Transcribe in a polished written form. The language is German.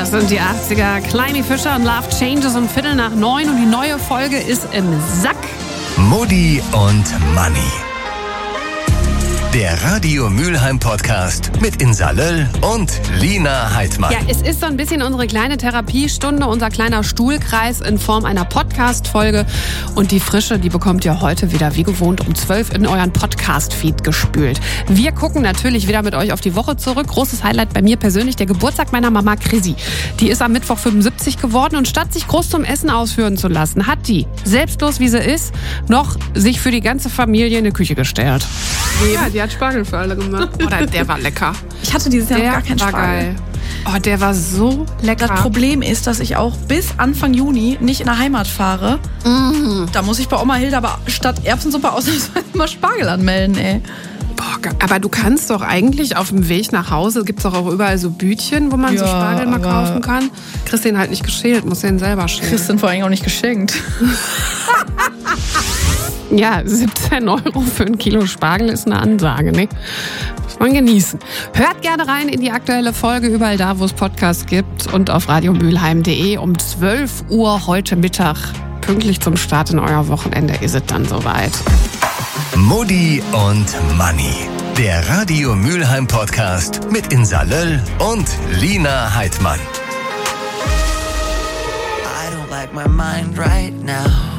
Das sind die 80er. Kleine Fischer und Love Changes um 8:45 und die neue Folge ist im Sack. Mutti und Manni. Der Radio Mülheim Podcast mit Insa Löll und Lina Heidmann. Ja, es ist so ein bisschen unsere kleine Therapiestunde, unser kleiner Stuhlkreis in Form einer Podcast-Folge. Und die Frische, die bekommt ihr heute wieder wie gewohnt um 12 in euren Podcast-Feed gespült. Wir gucken natürlich wieder mit euch auf die Woche zurück. Großes Highlight bei mir persönlich, der Geburtstag meiner Mama Chrissy. Die ist am Mittwoch 75 geworden und statt sich groß zum Essen ausführen zu lassen, hat die, selbstlos wie sie ist, noch sich für die ganze Familie in die Küche gestellt. Ja, die hat Spargel für alle gemacht. Oder der war lecker. Ich hatte dieses Jahr noch gar keinen Spargel. Geil. Oh, der war so lecker. Das Problem ist, dass ich auch bis Anfang Juni nicht in der Heimat fahre. Da muss ich bei Oma Hilde aber statt Erbsensuppe ausnahmsweise mal Spargel anmelden, ey. Boah, aber du kannst doch eigentlich auf dem Weg nach Hause, gibt es doch auch überall so Bütchen, wo man so Spargel mal kaufen kann. Kriegst den halt nicht geschält, musst den selber schälen. Kriegst den vor allem auch nicht geschenkt. Ja, 17 € für ein Kilo Spargel ist eine Ansage, ne? Muss man genießen. Hört gerne rein in die aktuelle Folge, überall da, wo es Podcasts gibt und auf radiomülheim.de um 12 Uhr heute Mittag. Pünktlich zum Start in euer Wochenende ist es dann soweit. Mutti und Manni. Der Radio Mülheim Podcast mit Insa Löll und Lina Heidmann. I don't like my mind right now.